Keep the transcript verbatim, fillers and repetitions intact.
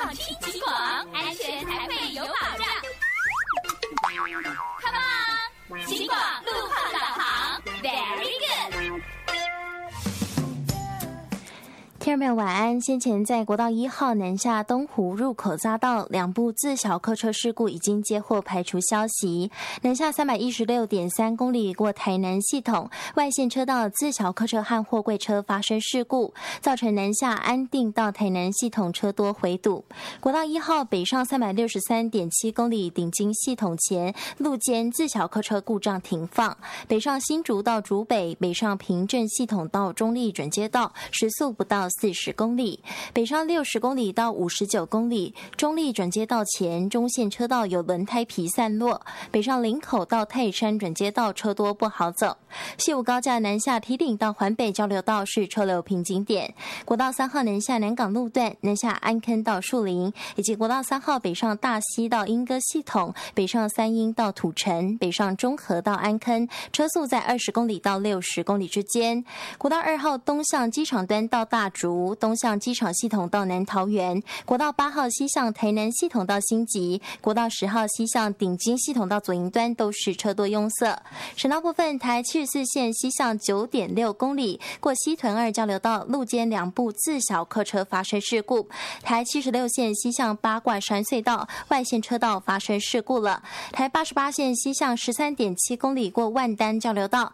放轻轻广，安全才会有保障。Come on， 轻广路况导航 ，Very good。 听众朋友晚安。先前在国道一号南下东湖入口匝道两部自小客车事故已经接获排除消息。南下三百一十六点三公里过台南系统外线车道自小客车和货柜车发生事故，造成南下安定到台南系统车多回堵。国道一号北上三百六十三点七公里顶金系统前路肩自小客车故障停放，北上新竹到竹北，北上平镇系统到中立转接道时速不到四十公里，北上六十公里到五十九公里，中立转接道前中线车道有轮胎皮散落，北上林口到泰山转接道车多不好走。西武高架南下堤顶到环北交流道是车流瓶颈点，国道三号南下南港路段南下安坑到树林，以及国道三号北上大溪到莺歌系统，北上三鶯到土城，北上中和到安坑，车速在二十公里到六十公里之间。国道二号东向机场端到大竹，东向机场系统到南桃园，国道八号西向台南系统到新集，国道十号西向顶金系统到左营端都是车多拥塞。省道部分，台七十四线西向 九点六公里过西屯二交流道路肩两部自小客车发生事故，台七十六线西向八卦山隧道外线车道发生事故了。台八十八线西向 十三点七公里过万丹交流道